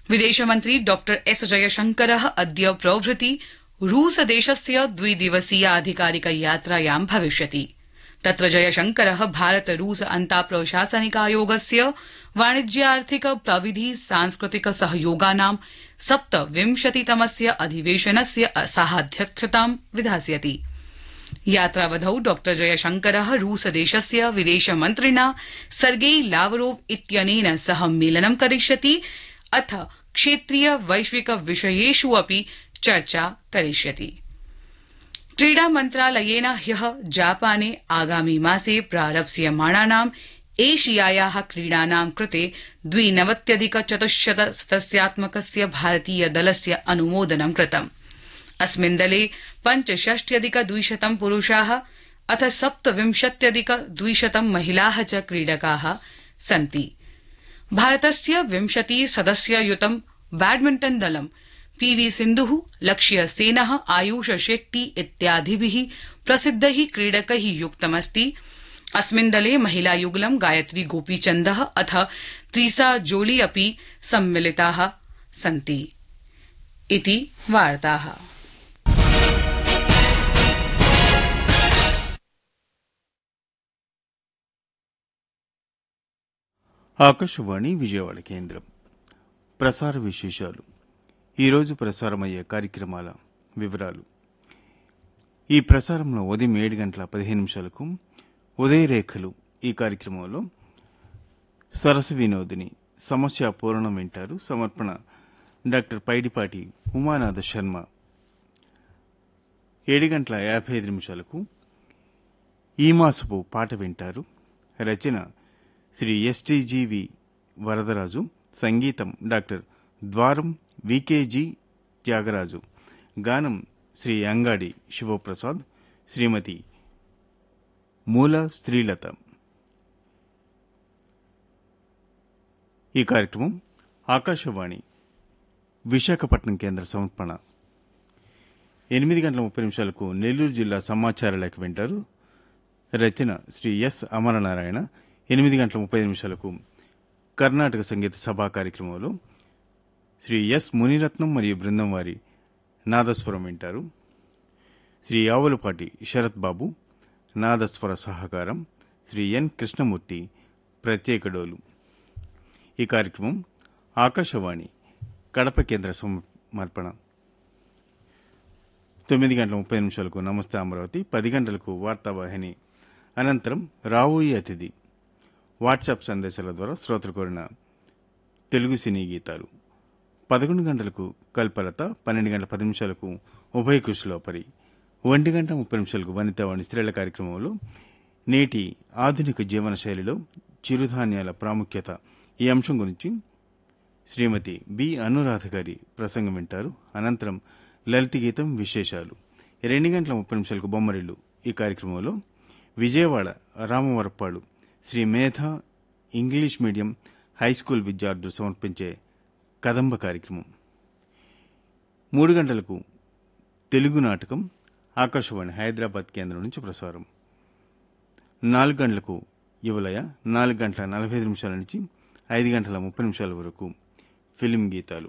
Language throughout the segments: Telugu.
विदेशमन्त्री डॉ एस जयशंकरः अद्य प्रभृति रूसदेशस्य द्विदिवसीया आधिकारिक यात्रायां भविष्यति। तत्र जयशंकरः भारत रूस अन्ताप्रशासनिकायोगस्य वाणिज्यार्थिक प्रविधि सांस्कृतिक सहयोगानां 27तमस्य अधिवेशनस्य सहाध्यक्षतां विधास्यति। यात्रावधौ डॉ जयशंकरः रूसदेशस्य विदेशमन्त्रिणा सर्गेई लावरोव इत्यनेन सह मेलनं करिष्यति अथ क्षेत्रीय वैश्विक विषयेषु अपि चर्चा करिष्यति। क्रीडा मन्त्रालयेन ह्यः जापाने आगामि मासे प्रारप्स्यमाणानां एशियायाः क्रीडानां कृते 92,400 सदस्यात्मकस्य भारतीय दलस्य अनुमोदनं कृतम्। अस्मिन् दले 65,200 पुरुषाः अथ 27,200 महिलाः च क्रीडकाः सन्ति। भारतस्य 20 सदस्ययुतं बैडमिण्टन दलं पीवी सिन्धुः, लक्ष्य सेनः, आयुष शेट्टी इत्यादिभिः प्रसिद्धैः क्रीडकैः युक्तमस्ति। अस्मिन् दले महिला युगलं गायत्री गोपीचन्दः अथ त्रिसा जोली अपि सम्मिलिताः सन्ति। इति वार्ताः। ఆకాశవాణి విజయవాడ కేంద్రం ప్రసార విశేషాలు. ఈరోజు ప్రసారమయ్యే కార్యక్రమాల వివరాలు. ఈ ప్రసారంలో ఉదయం 7:15 ఉదయరేఖలు ఈ కార్యక్రమంలో సరస వినోదిని సమస్య పూర్ణం వింటారు. సమర్పణ డాక్టర్ పైడిపాటి ఉమానాథ శర్మ. 7:55 ఈ మాసపు పాట వింటారు. రచన శ్రీ ఎస్టీజీవి వరదరాజు. సంగీతం డాక్టర్ ద్వారం వికేజీ త్యాగరాజు. గానం శ్రీ అంగాడి శివప్రసాద్, శ్రీమతి మూల శ్రీలత. ఈ కార్యక్రమం ఆకాశవాణి విశాఖపట్నం కేంద్ర సమర్పణ. 8:30 నెల్లూరు జిల్లా సమాచార లేఖ వింటారు. రచన శ్రీ ఎస్ అమరనారాయణ. 8:30 కర్ణాటక సంగీత సభా కార్యక్రమంలో శ్రీ ఎస్ మునిరత్నం మరియు బృందం వారి నాదస్వరం వింటారు. శ్రీ ఆవులపాటి శరత్ బాబు నాదస్వర సహకారం, శ్రీ ఎన్ కృష్ణమూర్తి ప్రత్యేక డోలు. ఈ కార్యక్రమం ఆకాశవాణి కడప కేంద్ర సమర్పణ. 9:30 నమస్తే అమరావతి. 10 వార్తావాహిని. అనంతరం రావోయి అతిథి వాట్సాప్ సందేశాల ద్వారా శ్రోతలు కోరిన తెలుగు సినీ గీతాలు. 11 కల్పలత. 12:10 ఉభయ కుశలోపరి. 1:30 వనితావాణి స్త్రీల కార్యక్రమంలో నేటి ఆధునిక జీవన శైలిలో చిరుధాన్యాల ప్రాముఖ్యత ఈ అంశం గురించి శ్రీమతి బి అనురాధ గారి ప్రసంగం వింటారు. అనంతరం లలిత గీతం విశేషాలు. 2:30 బొమ్మరిల్లు ఈ కార్యక్రమంలో విజయవాడ రామవరప్పాడు శ్రీ మేధా ఇంగ్లీష్ మీడియం హైస్కూల్ విద్యార్థులు సమర్పించే కదంబ కార్యక్రమం. 3 తెలుగు నాటకం ఆకాశవాణి హైదరాబాద్ కేంద్రం నుంచి ప్రసారం. 4 యువలయ. 4:45 నుంచి 5:30 వరకు ఫిలిం గీతాలు.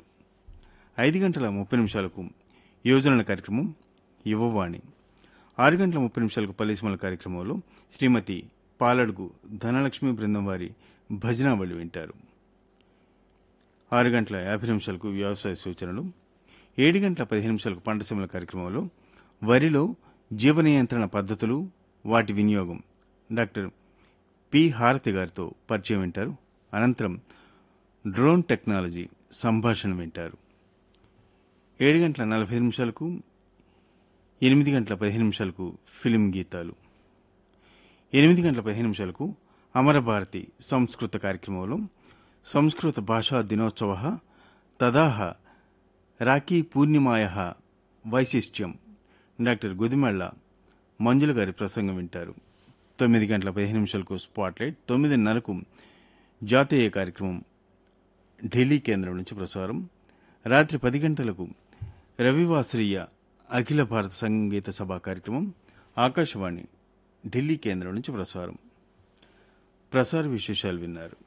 5:30 యోజనల కార్యక్రమం యువవాణి. 6:30 పల్లిసిమల కార్యక్రమంలో శ్రీమతి పాలడుగు ధనలక్ష్మి బృందం వారి భజనావళి వింటారు. 6:50 వ్యవసాయ సూచనలు. 7:15 పంటసీమల కార్యక్రమంలో వరిలో జీవ నియంత్రణ పద్ధతులు, వాటి వినియోగం డాక్టర్ పి హారతి గారితో పరిచయం వింటారు. అనంతరం డ్రోన్ టెక్నాలజీ సంభాషణ వింటారు. 7:45 8:15 ఫిలిం గీతాలు. 8:15 అమరభారతి సంస్కృత కార్యక్రమంలో సంస్కృత భాషా దినోత్సవ తదాహ రాఖీ పూర్ణిమాయః వైశిష్ట్యం డాక్టర్ గుదిమెళ్ల మంజుల గారి ప్రసంగం వింటారు. 9:15 స్పాట్లైట్. 9:30 జాతీయ కార్యక్రమం ఢిల్లీ కేంద్రం నుంచి ప్రసారం. రాత్రి 10 గంటలకు రవివాసరీయ అఖిల భారత సంగీత సభా కార్యక్రమం ఆకాశవాణి ఢిల్లీ కేంద్రం నుంచి ప్రసారం. ప్రసార విశేషాలు విన్నారు.